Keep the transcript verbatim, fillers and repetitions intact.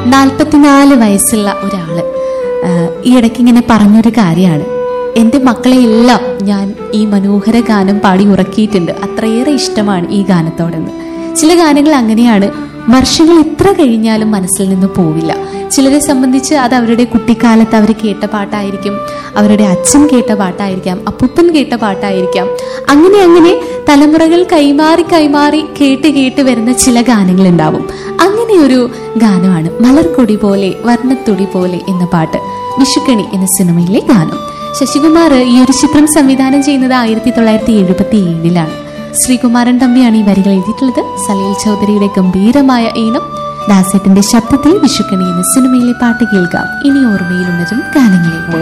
നാൽപ്പത്തിനാല് വയസ്സുള്ള ഒരാള് ഈ ഇടയ്ക്ക് ഇങ്ങനെ പറഞ്ഞൊരു കാര്യമാണ്, എൻ്റെ മക്കളെ എല്ലാം ഞാൻ ഈ മനോഹര ഗാനം പാടി ഉറക്കിയിട്ടുണ്ട്, അത്രയേറെ ഇഷ്ടമാണ് ഈ ഗാനത്തോടെന്ന്. ചില ഗാനങ്ങൾ അങ്ങനെയാണ്, വർഷങ്ങൾ എത്ര കഴിഞ്ഞാലും മനസ്സിൽ നിന്ന് പോവില്ല. ചിലരെ സംബന്ധിച്ച് അത് അവരുടെ കുട്ടിക്കാലത്ത് അവർ കേട്ട പാട്ടായിരിക്കും, അവരുടെ അച്ഛൻ കേട്ട പാട്ടായിരിക്കാം, അപ്പൂപ്പൻ കേട്ട പാട്ടായിരിക്കാം. അങ്ങനെ അങ്ങനെ തലമുറകൾ കൈമാറി കൈമാറി കേട്ട് കേട്ട് വരുന്ന ചില ഗാനങ്ങൾ ഉണ്ടാവും. അങ്ങനെ ഒരു ഗാനമാണ് മലർക്കൊടി പോലെ വർണ്ണത്തൊടി പോലെ എന്ന പാട്ട്, വിഷുക്കണി എന്ന സിനിമയിലെ ഗാനം. ശശികുമാർ ഈ ഒരു ചിത്രം സംവിധാനം ചെയ്യുന്നത് ആയിരത്തി തൊള്ളായിരത്തി എഴുപത്തി ഏഴിലാണ്. ശ്രീകുമാരൻ തമ്പിയാണ് ഈ വരികൾ എഴുതിയിട്ടുള്ളത്. സലീൽ ചൗധരിയുടെ ഗംഭീരമായ ഈണം, ദാസേട്ടന്റെ ശബ്ദത്തിൽ വിഷുക്കണി എന്ന സിനിമയിലെ പാട്ട് കേൾക്കാം. ഇനി ഓർമ്മയിൽ ഉണരും ഗാനങ്ങളിൽ.